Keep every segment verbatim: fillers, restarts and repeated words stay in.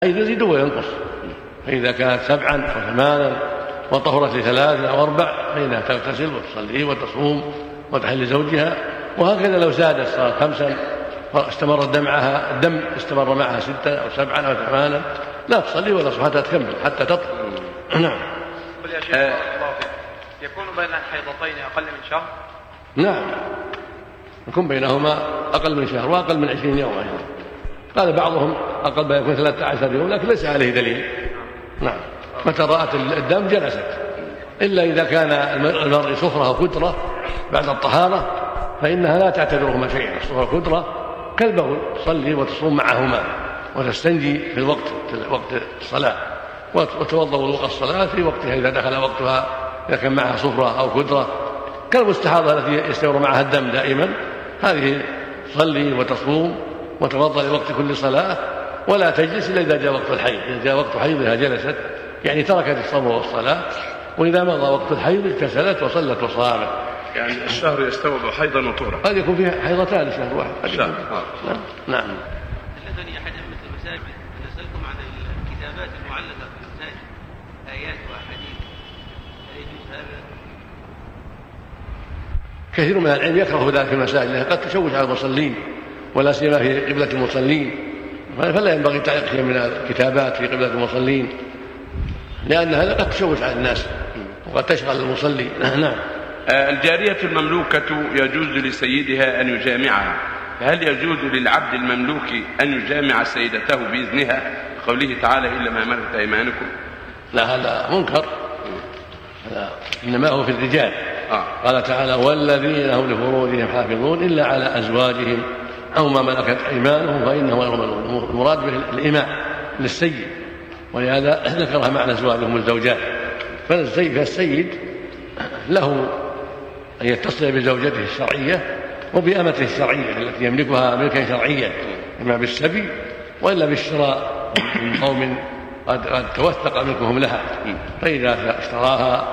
يزيد وينقص، فإذا كانت سبعا أو ثمانا وطهرت لثلاث أو أربع فإنها تغتسل وتصلي وتصوم وتحل زوجها. وهكذا لو زادت صارت خمسا واستمر دمعها الدم استمر معها ستا أو سبعا أو ثمانا لا تصلي ولا تصوم حتى تكمل حتى تطهر. نعم. قل يا شيخ الله فيك، يكون بين الحيضتين أقل من شهر؟ نعم، يكون بينهما أقل من شهر وأقل من عشرين يوم أيضا. قال بعضهم أقل ما يكون ثلاثة عشر يوم، لكن ليس عليه دليل. نعم، متى رأت الدم جلست، إلا إذا كان المرء صفرة أو كدرة بعد الطهارة فإنها لا تعتبرهما شيئا. الصفرة والكدرة كالبول، تصلي وتصوم معهما وتستنجي في الوقت وقت الصلاة وتوضأ وضوء الصلاة في وقتها إذا دخل وقتها، إذا كان معها صفرة أو كدرة. كالمستحاضة التي يستمر معها الدم دائما، هذه تصلي وتصوم وتوضأ لوقت كل صلاة ولا تجلس إلا إذا جاء وقت الحيض. إذا جاء وقت حيضها جلست، يعني تركت الصوم والصلاة، وإذا مضى وقت الحيض اغتسلت وصلت وصامت. يعني الشهر يستوعب حيضا وطهرا. قد يكون فيه حيضتان شهر واحد. شهر. نعم. نعم. حدثني أحد أئمة المساجد نسألكم عن الكتابات المعلقة في المساجد، آيات وأحاديث، هل يجوز هذا؟ كثير من العلم يكره ذلك في المساجد لأنها قد تشوش على المصلين ولا سيما في قبلة المصلين، فلا ينبغي تعليق شيء من الكتابات في قبلة المصلين لأن هذا قد تشوش على الناس وقد تشغل المصلي. نعم. الجارية المملوكة يجوز لسيدها أن يجامعها، فهل يجوز للعبد المملوك أن يجامع سيدته بإذنها؟ قوله تعالى إلا ما ملكت أيمانكم. لا، هذا منكر، هذا إنما هو في الرجال. آه. قال تعالى والذين هم لفروجهم حافظون إلا على أزواجهم أو ما ملكت أيمانهم فإنهم غير ملومون. المراد به الإماء للسيد، ولهذا ذكرها معنى أزواجهم الزوجات. فالسيد له أن يتصل بزوجته الشرعية وبأمته الشرعية التي يملكها ملكا شرعيا، إما بالسبي وإلا بالشراء من قوم قد توثق ملكهم لها. فإذا اشتراها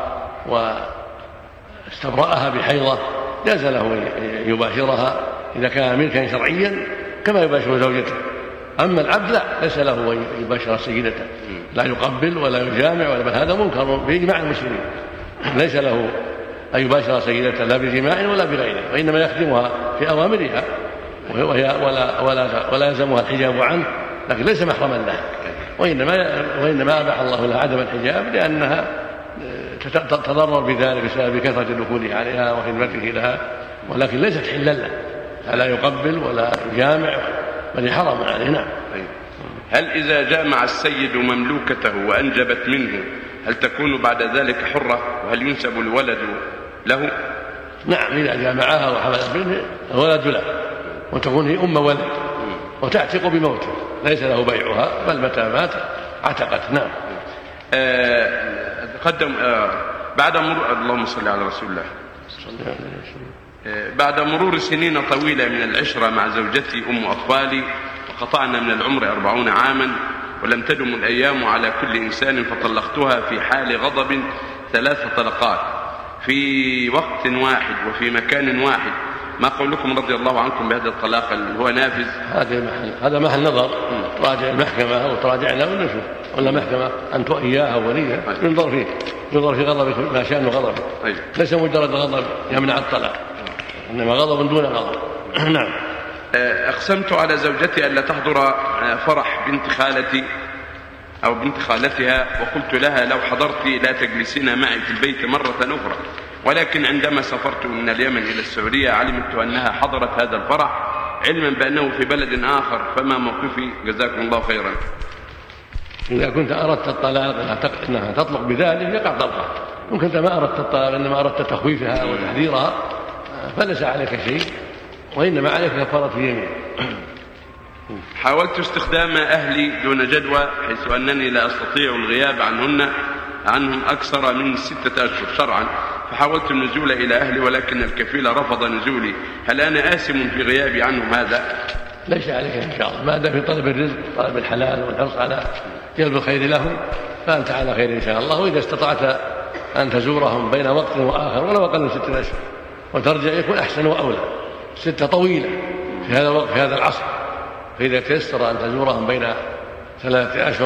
واستبرأها بحيضة جاز له يباشرها إذا كان ملكا شرعيا كما يباشر زوجته. أما العبد لا، ليس له أن يباشر سيدته، لا يقبل ولا يجامع ولا، بل هذا منكر بإجماع المسلمين. ليس له أن يباشر سيدته لا بجماع ولا بغيره، وإنما يخدمها في أوامرها وهي ولا ولا ولا يلزمها الحجاب عنه، لكن ليس محرما لها. وإنما وإنما أباح الله لها عدم الحجاب لأنها تتضرر بذلك بسبب كثرة دخوله عليها وخدمته لها، ولكن ليست حلا له، لا يقبل ولا يجامع بل حرام عليه. نعم. هل إذا جامع السيد مملوكته وأنجبت منه هل تكون بعد ذلك حرة، وهل ينسب الولد له؟ نعم، إذا جامعها وحملت منه الولد له، وتكون هي أم ولد وتعتق بموته، ليس له بيعها بل متى مات عتقت. نعم. آه قدم آه بعد مرور اللهم صل على رسول الله آه بعد مرور سنين طويلة من العشرة مع زوجتي أم أطفالي، وقطعنا من العمر أربعون عاما ولم تدم الأيام على كل إنسان، فطلقتها في حال غضب ثلاث طلقات في وقت واحد وفي مكان واحد. ما قولكم رضي الله عنكم بهذا الطلاق اللي هو نافذ؟ هذا محل هذا محل نظر، تراجع المحكمة أو تراجعنا ونشوف، ولا محكمة أنت إياها وليها ينظر فيه، ينظر في غضبك ما شأنه غضبك، ليس مجرد غضب يمنع الطلاق، إنما غضب دون غضب. نعم. أقسمت على زوجتي ألا تحضر فرح بنت خالتي أو بنت خالتها، وقلت لها لو حضرت لا تجلسين معي في البيت مرة أخرى، ولكن عندما سافرت من اليمن إلى السعودية علمت أنها حضرت هذا الفرح علما بأنه في بلد آخر، فما موقفي؟ جزاكم الله خيرا. إذا كنت أردت الطلاق أنها تطلق بذلك يقع طلقها، إن كنت ما أردت الطلاق إنما أردت تخويفها وتحذيرها فليس عليك شيء، وإنما عليك كفارة يمين. حاولت استخدام أهلي دون جدوى، حيث أنني لا أستطيع الغياب عنهن عنهم أكثر من ستة أشهر شرعا، فحاولت النزول إلى أهلي ولكن الكفيل رفض نزولي، هل أنا آثم في غيابي عنهم هذا؟ ليس عليك إن شاء الله، ما دام في طلب الرزق طلب الحلال والحرص على جلب الخير لهم فأنت على خير إن شاء الله. وإذا استطعت أن تزورهم بين وقت وآخر ولو أقل من ستة أشهر وترجع يكون أحسن وأولى. ستة طويلة في هذا الوقت في هذا العصر، فإذا تيسر أن تزورهم بين ثلاثة أشهر